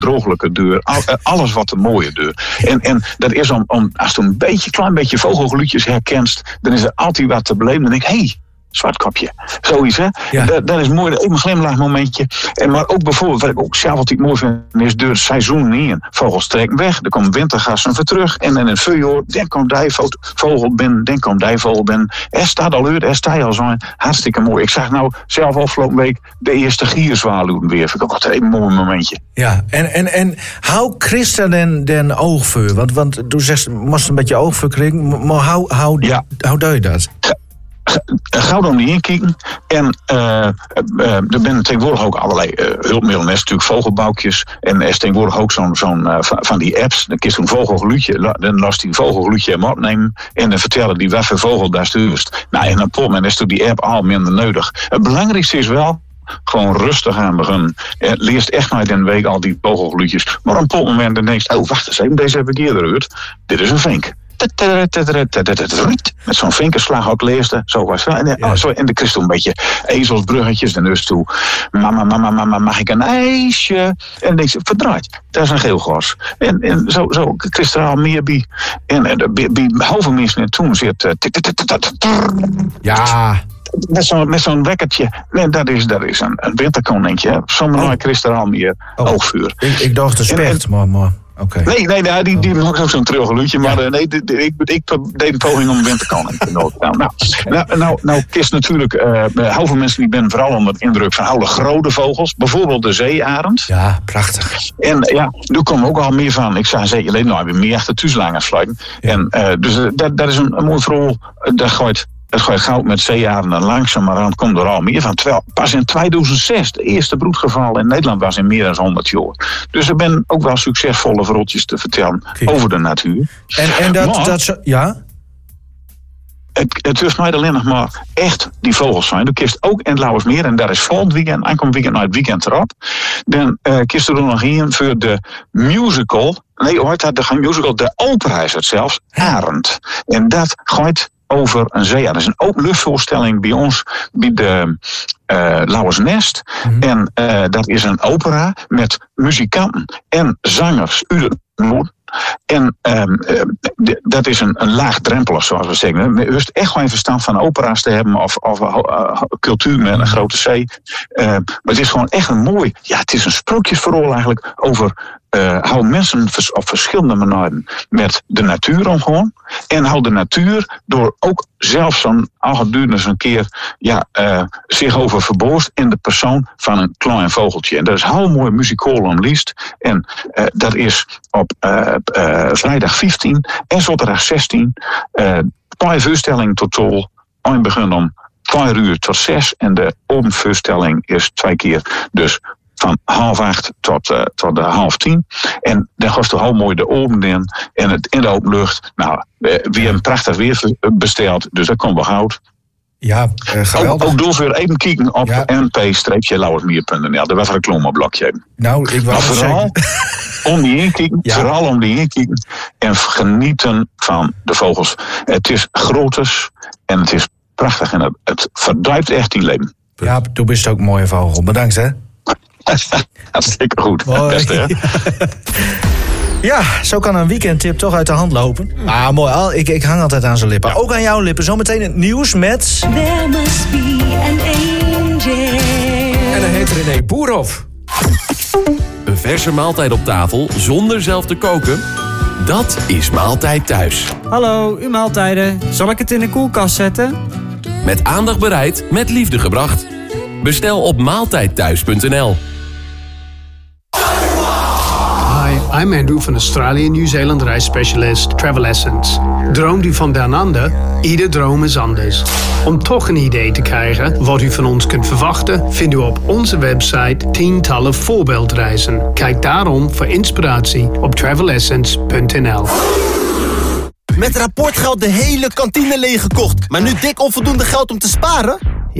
onontdrooglijke deur. Alles wat de mooie deur. En dat is als je een klein beetje vogelgeluidjes herkenst, dan is er altijd wat te beleven. Dan denk ik, hey, zwartkopje. Zoiets, hè? Ja. Dat is mooi. Even een glimlachmomentje. Maar ook bijvoorbeeld, wat ik ook zelf altijd mooi vind, is door het seizoen heen. Vogels trekken weg, er komen wintergassen weer terug. En in het voorjaar, dan komt die vogel binnen, dan komt die vogel binnen. Er staat al uit, er staat al zo. Hartstikke mooi. Ik zag nou zelf afgelopen week de eerste gierzwaluwen weer. Vind ik ook altijd een mooi momentje. Ja, en hoe Christa den oogvuur? Want toen zegt moest een beetje oogvuur krijgen, maar hoe doe je dat? Gauw om die inkijken. En er zijn tegenwoordig ook allerlei hulpmiddelen. Er is natuurlijk vogelboukjes. En er is tegenwoordig ook zo'n van die apps. Dan kies je een vogelgeluidje. Dan last die vogelgeluidje hem opnemen. En dan vertellen die wat voor vogel daar stuurt. Nou, en dan is die app al minder nodig. Het belangrijkste is wel gewoon rustig aan beginnen. Leest echt maar in de week al die vogelgeluidjes. Maar op een moment dan denk je, oh, wacht eens even, deze heb ik eerder gehoord. Dit is een vink. Met zo'n vinkerslag ook leesde. Zo was het. En de Christel een beetje ezelsbruggetjes. En dus toe, mama, mag ik een ijsje? En dan denk je, verdraaid, dat is een geelglas. En zo Christel al meer bij. En bij halve mensen toen zit. Ja. Met zo'n wekkertje. Nee, dat is een winterkoninkje. Zo'n Christel al meer oogvuur. Ik dacht de specht, maar. Okay. Nee, die maakt ook zo'n trilgeluidje. Maar ik deed een poging om een winterkoning te noten. Nou kist natuurlijk heel veel mensen die ben vooral onder de indruk van oude grote vogels. Bijvoorbeeld de zeearend. Ja, prachtig. En daar komen ook al meer van. Ik zei zeker alleen, nou, weer meer achter thuislangen sluiten. Ja. En dus dat is een mooi verhaal. Het gooit goud met zeearenden en langzamerhand komt er al meer van. Terwijl pas in 2006 de eerste broedgeval in Nederland was in meer dan 100 jaar. Dus er zijn ook wel succesvolle verhaaltjes te vertellen over de natuur. En dat ja? Het is mij alleen nog maar echt die vogels zijn. Dan kist ook in het Lauwersmeer, en daar is volgend weekend, aankomend weekend naar het weekend erop. Dan kist er nog in voor de musical. Nee, hoort dat de musical, de opera is het zelfs, Arend. En dat gooit over een zeearend. Dat is een openluchtvoorstelling bij ons, bij de Lauwersnest. Mm-hmm. En dat is een opera met muzikanten en zangers. En dat is een laagdrempelig, zoals we zeggen. Je hoeft echt geen verstand van opera's te hebben of cultuur met een grote C. Maar het is gewoon echt een mooi. Ja, het is een sprookjesverhaal eigenlijk over hoe mensen op verschillende manieren met de natuur omgaan. En hoe de natuur door ook zelfs zo'n gedurende eens een keer zich over verboost in de persoon van een klein vogeltje. En dat is heel mooi muzikaal omliest. En dat is op vrijdag 15 en zaterdag 16. 2 voorstellingen totaal. Een begin om 2 uur tot 6. En de openvoorstelling is 2 keer. Dus van 7:30 tot 9:30. En dan gaat er heel mooi de open in. En het in de open lucht. Nou, weer een prachtig weer besteld. Dus dat komt wel goud. Ja, geweldig. Ook door weer even kijken op np-lauwersmeer.nl. Daar was een reclameblokje. Nou, ik wou vooral om die inkijken. Ja. Vooral om die inkijken. En genieten van de vogels. Het is groots en het is prachtig. En het verduipt echt die leven. Ja, toen is het ook een mooie vogel. Bedankt, hè. Hartstikke goed. Beste, hè? Ja, zo kan een weekendtip toch uit de hand lopen. Ah, mooi. Ik hang altijd aan zijn lippen. Ja. Ook aan jouw lippen. Zometeen het nieuws met... There must be an angel. En dan heet René Boerhoff. Een verse maaltijd op tafel zonder zelf te koken? Dat is Maaltijd Thuis. Hallo, uw maaltijden. Zal ik het in de koelkast zetten? Met aandacht bereid, met liefde gebracht. Bestel op maaltijdthuis.nl. Hi, I'm Andrew van Australië Nieuw-Zeeland reisspecialist Travel Essence. Droomt u van down under? Ieder droom is anders. Om toch een idee te krijgen wat u van ons kunt verwachten, vindt u op onze website tientallen voorbeeldreizen. Kijk daarom voor inspiratie op travelessence.nl. Met rapportgeld de hele kantine leeggekocht, maar nu dik onvoldoende geld om te sparen?